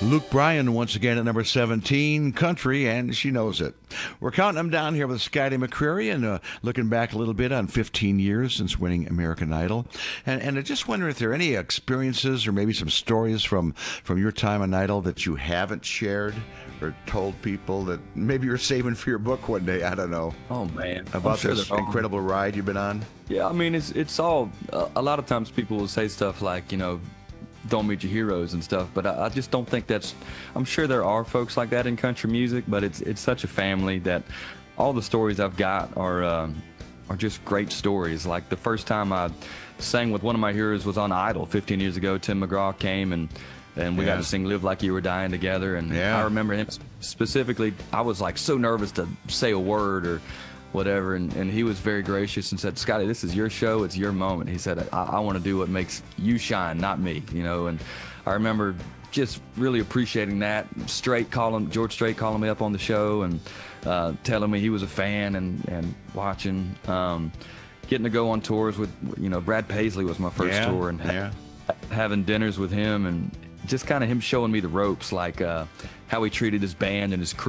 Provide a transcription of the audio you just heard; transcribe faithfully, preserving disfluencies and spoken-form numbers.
Luke Bryan once again at number seventeen, country, and she knows it. We're counting them down here with Scotty McCreery and uh, looking back a little bit on fifteen years since winning American Idol. And, and I just wonder if there are any experiences or maybe some stories from, from your time on Idol that you haven't shared or told people that maybe you're saving for your book one day. I don't know. Oh, man. About sure this incredible ride you've been on? Yeah, I mean, it's, it's all, uh, a lot of times people will say stuff like, you know, don't meet your heroes and stuff, but I, I just don't think that's, I'm sure there are folks like that in country music, but it's it's such a family that all the stories I've got are um, are just great stories. Like the first time I sang with one of my heroes was on Idol fifteen years ago. Tim McGraw came and and we Yeah. got to sing Live Like You Were Dying together, and Yeah. I remember him specifically. I was like so nervous to say a word or whatever, and, and he was very gracious and said, Scotty, this is your show, it's your moment. He said, I, I want to do what makes you shine, not me, you know. And I remember just really appreciating that. Strait calling, George Strait calling me up on the show and uh, telling me he was a fan and, and watching, um, getting to go on tours with, you know, Brad Paisley was my first Yeah, tour, and yeah. ha- having dinners with him and just kind of him showing me the ropes, like uh, how he treated his band and his crew.